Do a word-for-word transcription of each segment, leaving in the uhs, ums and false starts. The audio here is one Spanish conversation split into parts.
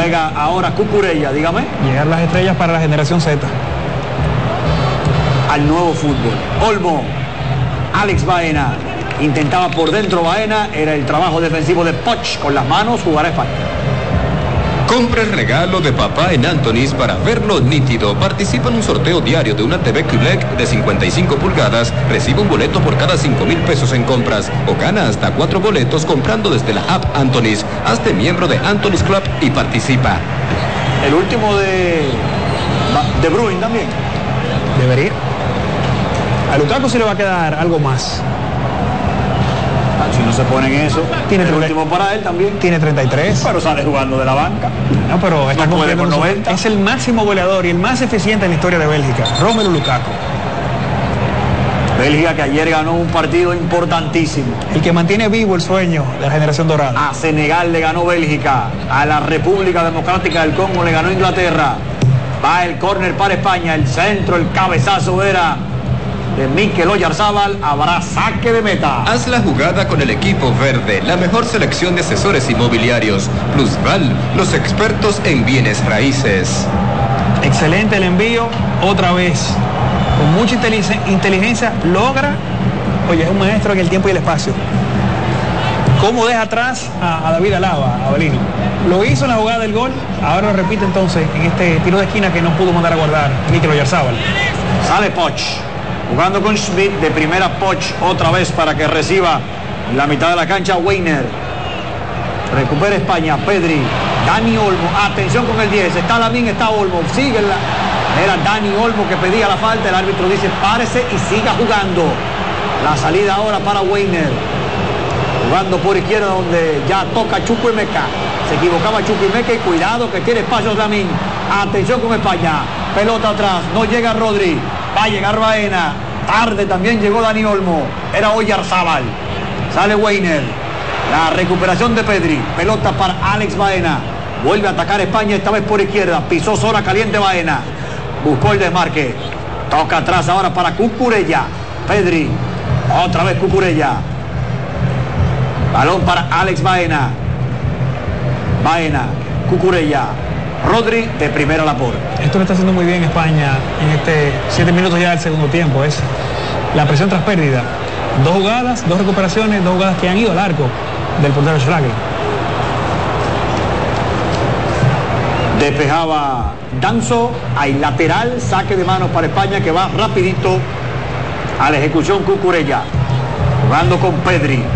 Juega ahora Cucurella, dígame. Llegar las estrellas para la generación Z. Al nuevo fútbol. Olmo, Alex Baena. Intentaba por dentro Baena, era el trabajo defensivo de Poch. Con las manos jugará España. Compra el regalo de papá en Anthony's para verlo nítido. Participa en un sorteo diario de una T V Q L E D de cincuenta y cinco pulgadas. Recibe un boleto por cada cinco mil pesos en compras. O gana hasta cuatro boletos comprando desde la app Anthony's. Hazte miembro de Anthony's Club y participa. El último de De Bruyne también. Debería. A Lukaku se le va a quedar algo más. Si no se pone en eso, tiene el treinta, último para él también. Tiene treinta y tres. Pero sale jugando de la banca. No, pero está no puede por noventa. Es el máximo goleador y el más eficiente en la historia de Bélgica, Romelu Lukaku. Bélgica que ayer ganó un partido importantísimo. El que mantiene vivo el sueño de la generación dorada. A Senegal le ganó Bélgica. A la República Democrática del Congo le ganó Inglaterra. Va el córner para España. El centro, el cabezazo era de Mikel Oyarzabal. Habrá saque de meta. Haz la jugada con el equipo verde, la mejor selección de asesores inmobiliarios. Plusval, los expertos en bienes raíces. Excelente el envío, otra vez. Con mucha inteligencia logra, oye, es un maestro en el tiempo y el espacio. ¿Cómo deja atrás a, a David Alaba, a Belino? Lo hizo en la jugada del gol, ahora lo repite entonces en este tiro de esquina que no pudo mandar a guardar Mikel Oyarzabal. Sale Poch. Jugando con Schmidt, de primera Poch, otra vez para que reciba en la mitad de la cancha Weiner. Recupera España, Pedri, Dani Olmo, atención con el diez, está Lamine, está Olmo, sigue la... Era Dani Olmo que pedía la falta, el árbitro dice párese y siga jugando. La salida ahora para Weiner. Jugando por izquierda donde ya toca Chukwuemeka. Se equivocaba Chukwuemeka y cuidado que tiene espacios Lamine. Atención con España, pelota atrás, no llega Rodri. Va a llegar Baena. Tarde también llegó Dani Olmo. Era Oyarzabal. Sale Weiner. La recuperación de Pedri. Pelota para Alex Baena. Vuelve a atacar España, esta vez por izquierda. Pisó zona caliente Baena. Buscó el desmarque. Toca atrás ahora para Cucurella. Pedri. Otra vez Cucurella. Balón para Alex Baena. Baena. Cucurella. Rodri de primera a la por. Esto lo está haciendo muy bien España en este siete minutos ya del segundo tiempo. Es la presión tras pérdida. Dos jugadas, dos recuperaciones, dos jugadas que han ido al arco del portero Schlager. Despejaba Danso. Hay lateral, saque de manos para España que va rapidito a la ejecución Cucurella. Jugando con Pedri.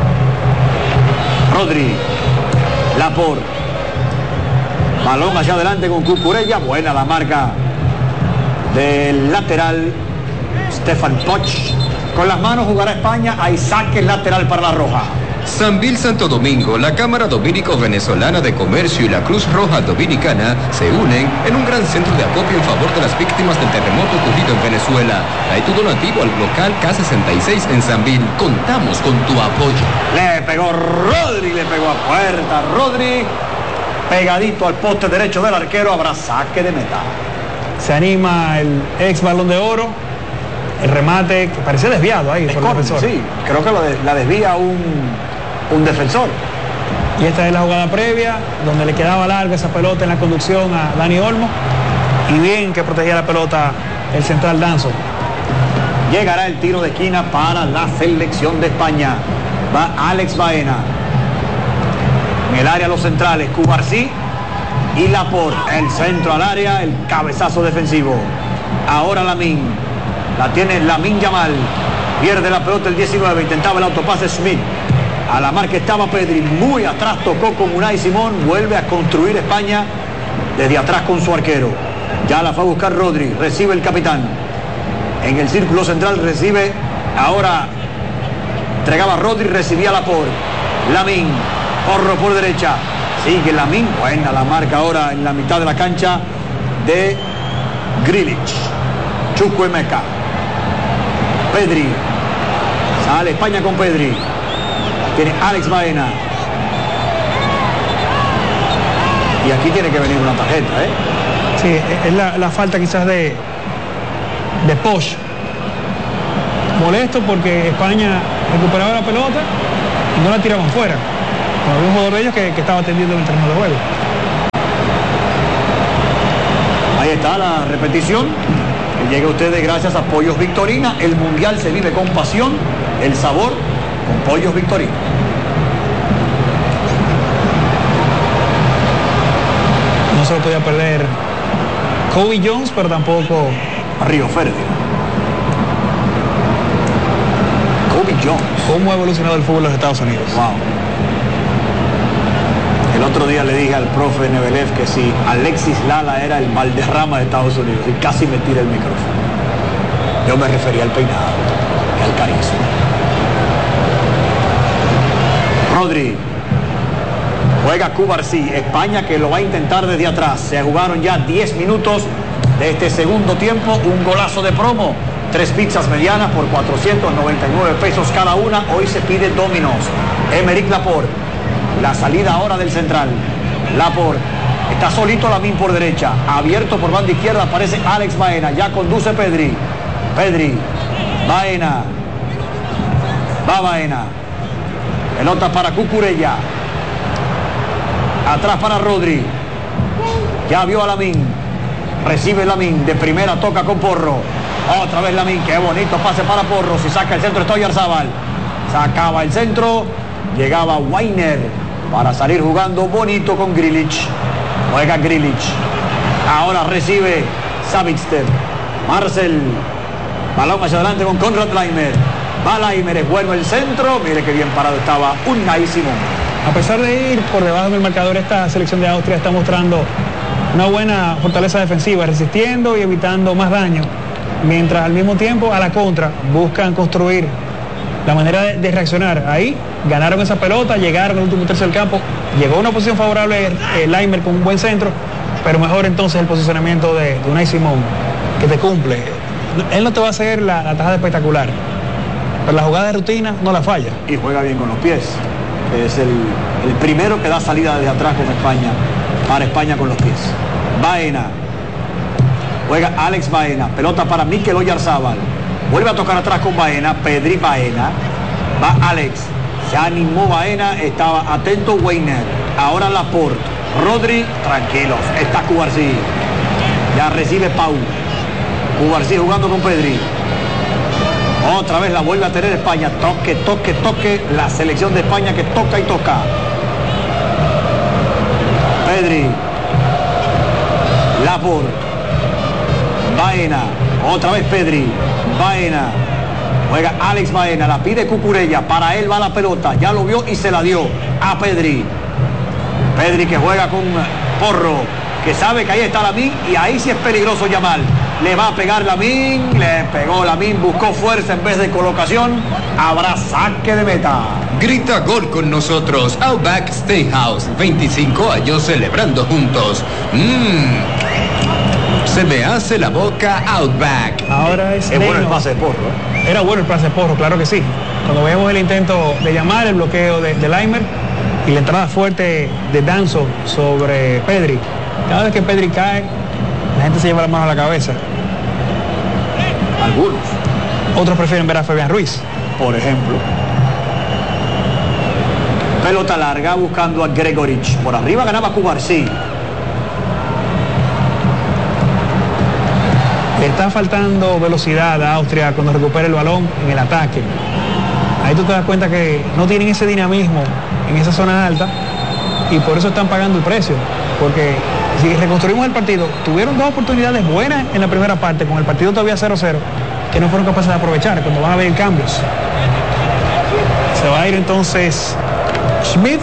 Rodri. Lapor. Balón hacia adelante con Cucurella. Buena la marca del lateral Stefan Poch. Con las manos jugará España. Hay saque lateral para la roja. Sambil Santo Domingo, la Cámara Dominico-Venezolana de Comercio y la Cruz Roja Dominicana se unen en un gran centro de acopio en favor de las víctimas del terremoto ocurrido en Venezuela. Trae tu donativo al local K sesenta y seis en Sambil. Contamos con tu apoyo. Le pegó Rodri, le pegó a puerta. Rodri pegadito al poste derecho del arquero. Habrá saque de meta. Se anima el ex Balón de Oro. El remate que parecía desviado ahí por el defensor. Sí, creo que lo de, la desvía un, un defensor. Y esta es la jugada previa, donde le quedaba larga esa pelota en la conducción a Dani Olmo. Y bien que protegía la pelota el central Danso. Llegará el tiro de esquina para la selección de España. Va Alex Baena. En el área los centrales, Cubarsí y Laporte. El centro al área, el cabezazo defensivo. Ahora Lamine. La tiene Lamine Yamal. Pierde la pelota el diecinueve. Intentaba el autopase Schmidt. A la marca estaba Pedri. Muy atrás tocó con Unai Simón. Vuelve a construir España desde atrás con su arquero. Ya la fue a buscar Rodri. Recibe el capitán. En el círculo central recibe. Ahora entregaba Rodri. Recibía Laporte. Lamine. Porro por derecha. Sigue Lamine. Buena la marca ahora en la mitad de la cancha de Grealish. Chukwuemeka. Pedri. Sale España con Pedri. Tiene Alex Baena. Y aquí tiene que venir una tarjeta, ¿eh? Sí, es la, la falta quizás de de Poch. Molesto porque España recuperaba la pelota y no la tiraban fuera. Como había un jugador de ellos que, que estaba atendiendo en el terreno de juego. va la repetición. Que llega a ustedes gracias a Pollos Victorina. El mundial se vive con pasión, el sabor con Pollos Victorina. No se lo podía perder Kobe Jones, pero tampoco Río Ferdinand. Kobe Jones. ¿Cómo ha evolucionado el fútbol de los Estados Unidos? Wow. El otro día le dije al profe Nebelev que si Alexis Lala era el Valderrama de Estados Unidos, y casi me tira el micrófono. Yo me refería al peinado y al carisma. Rodri. Juega Cubarsí. España que lo va a intentar desde atrás. Se jugaron ya diez minutos de este segundo tiempo. Un golazo de promo. Tres pizzas medianas por cuatrocientos noventa y nueve pesos cada una. Hoy se pide Domino's. Emerick Laporte. La salida ahora del central. Laporte. Está solito Lamine por derecha. Abierto por banda izquierda aparece Alex Baena. Ya conduce Pedri. Pedri. Baena. Va Baena. Pelota para Cucurella. Atrás para Rodri. Ya vio a Lamine. Recibe Lamine. De primera toca con Porro. Otra vez Lamine. Qué bonito pase para Porro. Si saca el centro está Oyarzábal. Sacaba el centro. Llegaba Weiner para salir jugando bonito con Grilich. Juega Grilich. Ahora recibe Savitzer. Marcel. Balón hacia adelante con Konrad Laimer. Va Laimer. Es bueno el centro. Mire qué bien parado estaba Unai Simón. A pesar de ir por debajo del marcador, esta selección de Austria está mostrando una buena fortaleza defensiva, resistiendo y evitando más daño, mientras al mismo tiempo a la contra buscan construir la manera de, de reaccionar. Ahí ganaron esa pelota, llegaron al último tercio del campo, llegó a una posición favorable eh, Laimer con un buen centro, pero mejor entonces el posicionamiento de, de Unai Simón, que te cumple. Él no te va a hacer la, la tajada espectacular, pero la jugada de rutina no la falla. Y juega bien con los pies. Es el, el primero que da salida desde atrás con España, para España con los pies. Baena. Juega Alex Baena. Pelota para Mikel Oyarzábal. Vuelve a tocar atrás con Baena. Pedri Baena. Va Alex. Se animó Baena. Estaba atento Weiner. Ahora Laporte. Rodri. Tranquilos. Está Cubarsí. Ya recibe Pau. Cubarsí jugando con Pedri. Otra vez la vuelve a tener España. Toque, toque, toque. La selección de España que toca y toca. Pedri. Laporte. Baena. Otra vez Pedri. Baena. Juega Alex Baena. La pide Cucurella. Para él va la pelota. Ya lo vio y se la dio a Pedri. Pedri que juega con Porro. Que sabe que ahí está Lamine. Y ahí sí es peligroso Yamal. Le va a pegar Lamine, le pegó Lamine, buscó fuerza en vez de colocación. Habrá saque de meta. Grita gol con nosotros. Outback Steakhouse. veinticinco años celebrando juntos. Mmm. Se me hace la boca Outback. Ahora es, es bueno el pase de Porro. ¿eh? Era bueno el pase de Porro, claro que sí. Cuando vemos el intento de llamar, el bloqueo de, de Laimer y la entrada fuerte de Danso sobre Pedri. Cada vez que Pedri cae, la gente se lleva la mano a la cabeza. Algunos. Otros prefieren ver a Fabián Ruiz. Por ejemplo. Pelota larga buscando a Gregorich. Por arriba ganaba Cubarsí. Le está faltando velocidad a Austria cuando recupera el balón en el ataque. Ahí tú te das cuenta que no tienen ese dinamismo en esa zona alta y por eso están pagando el precio. Porque si reconstruimos el partido, tuvieron dos oportunidades buenas en la primera parte, con el partido todavía cero cero, que no fueron capaces de aprovechar cuando van a haber cambios. Se va a ir entonces Schmidt,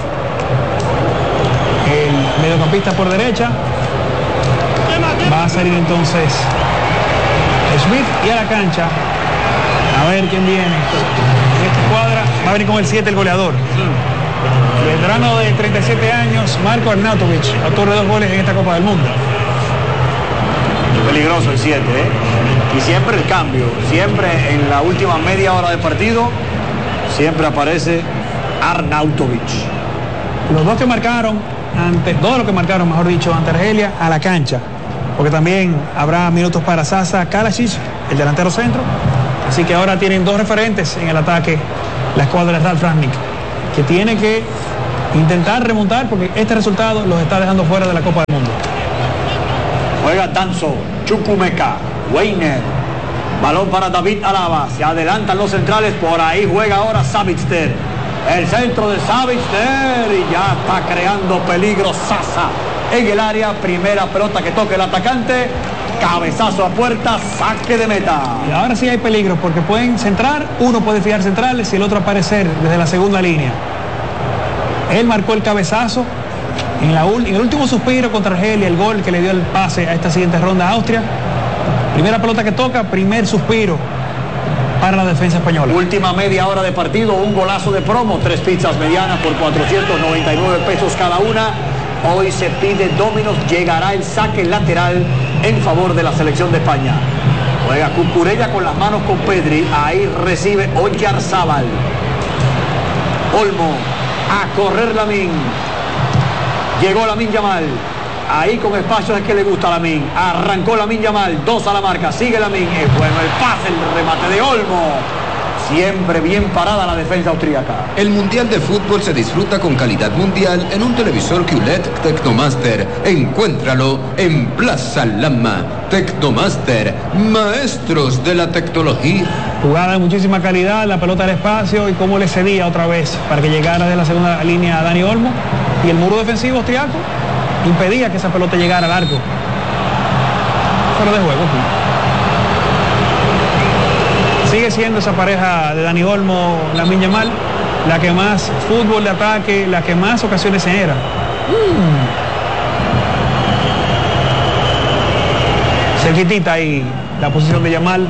el mediocampista por derecha. Va a salir entonces Schmidt y a la cancha. A ver quién viene. En esta cuadra va a venir con el siete el goleador. Veterano de treinta y siete años, Marko Arnautovic, autor de dos goles en esta Copa del Mundo. Peligroso el siete, ¿eh? Y siempre el cambio, siempre en la última media hora de partido, siempre aparece Arnautovic. Los dos que marcaron, ante, dos de los que marcaron, mejor dicho, ante Argelia, a la cancha. Porque también habrá minutos para Sasa Kalasic, el delantero centro. Así que ahora tienen dos referentes en el ataque, la escuadra de Ralf Rangnick, que tiene que intentar remontar porque este resultado los está dejando fuera de la Copa del Mundo. Juega Danzo, Chukwuemeka, Weiner. Balón para David Alaba. Se adelantan los centrales. Por ahí juega ahora Savitzer. El centro de Savitzer. Y ya está creando peligro Sasa en el área. Primera pelota que toca el atacante. Cabezazo a puerta. Saque de meta. Y ahora sí hay peligro porque pueden centrar. Uno puede fijar centrales y el otro aparecer desde la segunda línea. Él marcó el cabezazo en, la, en el último suspiro contra Argelia. El gol que le dio el pase a esta siguiente ronda a Austria. Primera pelota que toca, primer suspiro para la defensa española. Última media hora de partido, un golazo de promo, tres pizzas medianas por cuatrocientos noventa y nueve pesos cada una. Hoy se pide Domino's, llegará el saque lateral en favor de la selección de España. Juega Cucurella con las manos con Pedri, ahí recibe Oyarzábal. Olmo, a correr Lamine. Llegó Lamine Yamal. Ahí con espacio es que le gusta a Lamine. Arrancó Lamine Yamal, dos a la marca, sigue Lamine. Es bueno el pase, el remate de Olmo. Siempre bien parada la defensa austríaca. El Mundial de Fútbol se disfruta con calidad mundial en un televisor Q L E D Tecnomaster. Encuéntralo en Plaza Lama. Tecnomaster, maestros de la tecnología. Jugada de muchísima calidad, la pelota al espacio y cómo le cedía otra vez para que llegara de la segunda línea a Dani Olmo. Y el muro defensivo austriaco impedía que esa pelota llegara al arco. Fuera de juego. Sí. Sigue siendo esa pareja de Dani Olmo, Lamine Yamal, la que más fútbol de ataque, la que más ocasiones se era. Mm. Cerquitita ahí la posición de Yamal,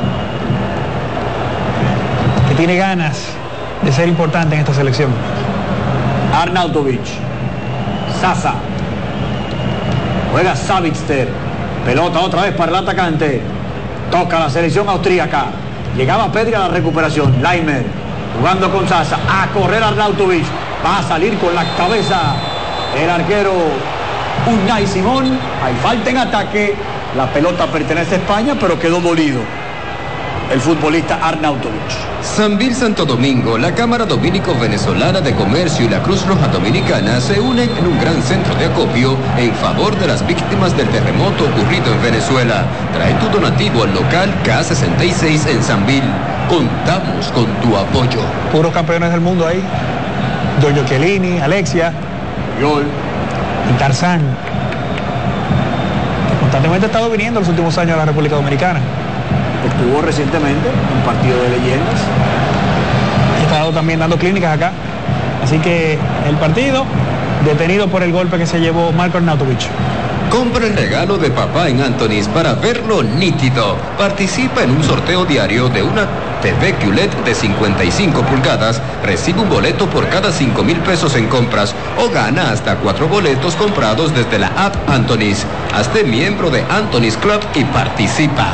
que tiene ganas de ser importante en esta selección. Arnautovic, Sasa. Juega Savitzer. Pelota otra vez para el atacante. Toca la selección austríaca. Llegaba Pedri a la recuperación. Laimer jugando con Sasa. A correr Arnautovic. Va a salir con la cabeza el arquero Unai Simón. Hay falta en ataque. La pelota pertenece a España, pero quedó dolido el futbolista Arnautovic. Sambil Santo Domingo, la Cámara Dominico-Venezolana de Comercio y la Cruz Roja Dominicana se unen en un gran centro de acopio en favor de las víctimas del terremoto ocurrido en Venezuela. Trae tu donativo al local K sesenta y seis en Sambil. Contamos con tu apoyo. Puros campeones del mundo ahí. Giorgio Chiellini, Alexia, Yol y Tarzán. Constantemente ha estado viniendo en los últimos años a la República Dominicana. Estuvo recientemente en un partido de leyendas. Ha estado también dando clínicas acá. Así que el partido detenido por el golpe que se llevó Marco Arnautovic. Compra el regalo de papá en Anthony's para verlo nítido. Participa en un sorteo diario de una T V Q L E D de cincuenta y cinco pulgadas. Recibe un boleto por cada cinco mil pesos en compras o gana hasta cuatro boletos comprados desde la app Anthony's. Hazte miembro de Anthony's Club y participa.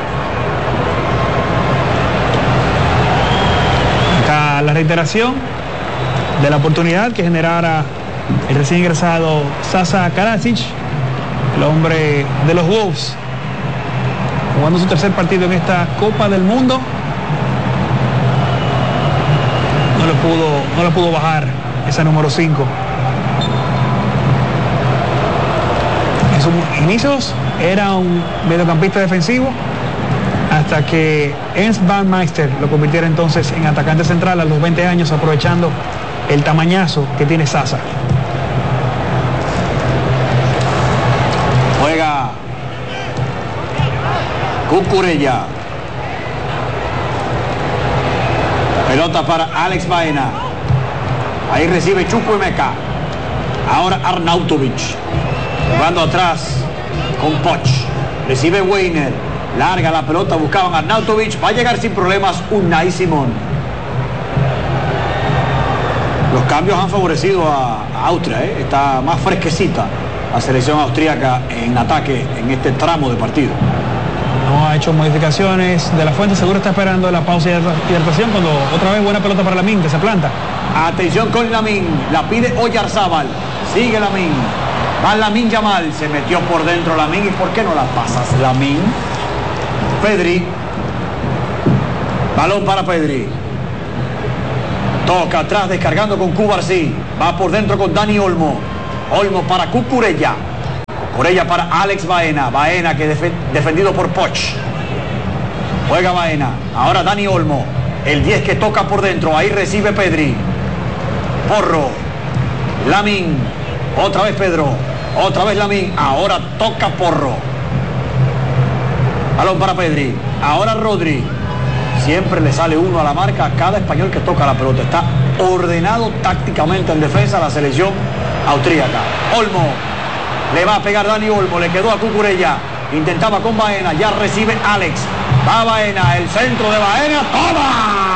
Acá la reiteración de la oportunidad que generara el recién ingresado Sasa Karadzic, el hombre de los Wolves, jugando su tercer partido en esta Copa del Mundo. No le pudo, no le pudo bajar esa número cinco. En sus inicios era un mediocampista defensivo hasta que Ernst van Meister lo convirtiera entonces en atacante central a los veinte años, aprovechando el tamañazo que tiene Sasa. Juega Cucurella. Pelota para Alex Baena. Ahí recibe Chukwuemeka. Ahora Arnautovic. Jugando atrás con Poch. Recibe Weiner. Larga la pelota, buscaban a Arnautovic. Va a llegar sin problemas Unai Simón. Los cambios han favorecido a, a Austria, ¿eh? Está más fresquecita la selección austríaca en ataque en este tramo de partido. No ha hecho modificaciones. De la Fuente seguro está esperando la pausa y hidratación cuando otra vez buena pelota para Lamine, que se planta. Atención con Lamine, la pide Oyarzábal. Sigue Lamine. Va Lamine Yamal, se metió por dentro Lamine. ¿Y por qué no la pasas, Lamine? Pedri. Balón para Pedri. Toca atrás, descargando con Cubarsí. Va por dentro con Dani Olmo. Olmo para Cucurella. Corella para Alex Baena. Baena que def defendido por Poch. Juega Baena. Ahora Dani Olmo. El diez que toca por dentro. Ahí recibe Pedri. Porro. Lamine. Otra vez Pedro. Otra vez Lamine. Ahora toca Porro. Balón para Pedri. Ahora Rodri. Siempre le sale uno a la marca a cada español que toca la pelota. Está ordenado tácticamente en defensa la selección austríaca. Olmo. Le va a pegar Dani Olmo. Le quedó a Cucurella. Intentaba con Baena. Ya recibe Alex. Va Baena. El centro de Baena. ¡Toma!